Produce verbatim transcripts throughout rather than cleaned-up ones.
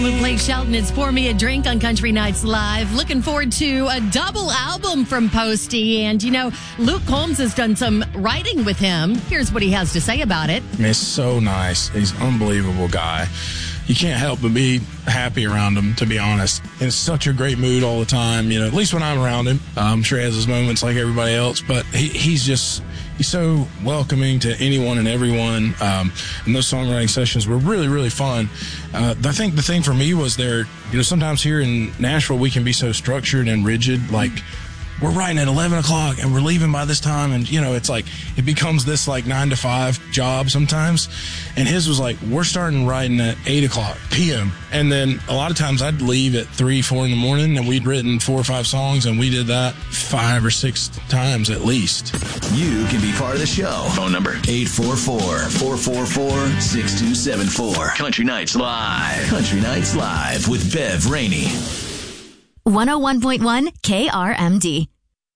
song with Blake Shelton. It's Pour Me a Drink on Country Nights Live. Looking forward to a double album from Posty. And, you know, Luke Combs has done some writing with him. Here's what he has to say about it. I mean, it's so nice. He's an unbelievable guy. You can't help but be happy around him, to be honest. In such a great mood all the time, you know, at least when I'm around him. I'm sure he has his moments like everybody else, but he, he's just, he's so welcoming to anyone and everyone. Um, and those songwriting sessions were really, really fun. Uh, I think the thing for me was there, you know, sometimes here in Nashville, we can be so structured and rigid, like, we're writing at eleven o'clock and we're leaving by this time. And, you know, it's like, it becomes this like nine to five job sometimes. And his was like, we're starting writing at eight o'clock p.m. And then a lot of times I'd leave at three, four in the morning, and we'd written four or five songs, and we did that five or six times at least. You can be part of the show. Phone number eight four four, four four four, six two seven four. Country Nights Live. Country Nights Live with Bev Rainey. one oh one point one K R M D.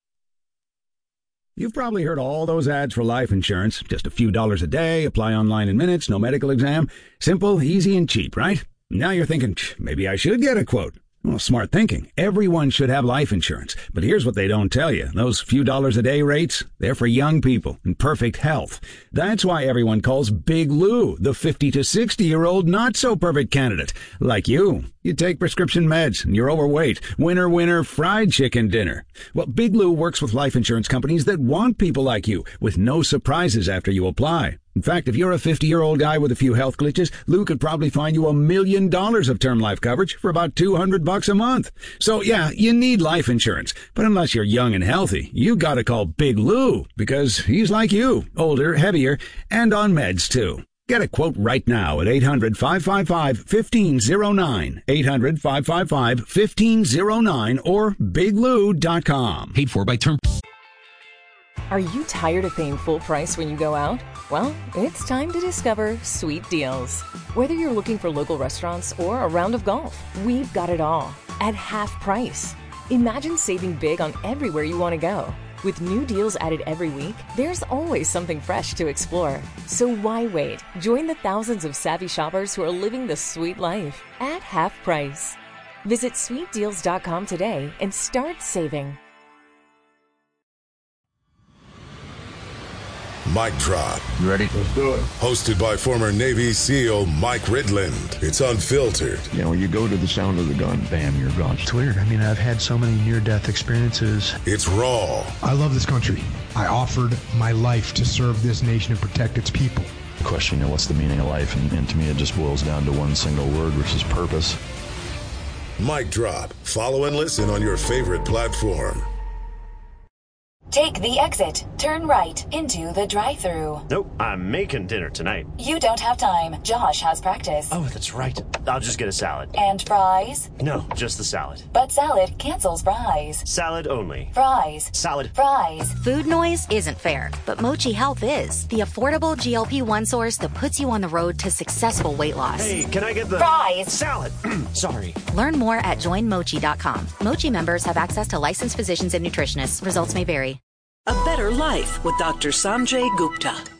You've probably heard all those ads for life insurance. Just a few dollars a day, apply online in minutes, no medical exam. Simple, easy, and cheap, right? Now you're thinking, maybe I should get a quote. Well, smart thinking. Everyone should have life insurance. But here's what they don't tell you. Those few dollars a day rates, they're for young people in perfect health. That's why everyone calls Big Lou the fifty to sixty-year-old not-so-perfect candidate. Like you. You take prescription meds and you're overweight. Winner, winner, fried chicken dinner. Well, Big Lou works with life insurance companies that want people like you, with no surprises after you apply. In fact, if you're a fifty-year-old guy with a few health glitches, Lou could probably find you a million dollars of term life coverage for about two hundred bucks a month. So yeah, you need life insurance. But unless you're young and healthy, you gotta call Big Lou, because he's like you, older, heavier, and on meds too. Get a quote right now at eight hundred, five five five, one five zero nine, eight hundred, five five five, one five zero nine, or big lou dot com. Paid for by Term. Are you tired of paying full price when you go out? Well, it's time to discover Sweet Deals. Whether you're looking for local restaurants or a round of golf, we've got it all at half price. Imagine saving big on everywhere you want to go. With new deals added every week, there's always something fresh to explore. So why wait? Join the thousands of savvy shoppers who are living the sweet life at half price. Visit sweet deals dot com today and start saving. Mic Drop. You ready? Let's do it. Hosted by former Navy SEAL Mike Ridland. It's unfiltered. You know, when you go to the sound of the gun, bam, you're gone. It's weird. I mean, I've had so many near-death experiences. It's raw. I love this country. I offered my life to serve this nation and protect its people. The question, you know, what's the meaning of life? And, and to me, it just boils down to one single word, which is purpose. Mic Drop. Follow and listen on your favorite platform. Take the exit. Turn right into the drive-thru. Nope, I'm making dinner tonight. You don't have time. Josh has practice. Oh, that's right. I'll just get a salad. And fries? No, just the salad. But salad cancels fries. Salad only. Fries. Salad. Fries. Food noise isn't fair, but Mochi Health is. The affordable G L P one source that puts you on the road to successful weight loss. Hey, can I get the... Fries. Salad. Sorry. Learn more at join mochi dot com. Mochi members have access to licensed physicians and nutritionists. Results may vary. A better life with Doctor Sanjay Gupta.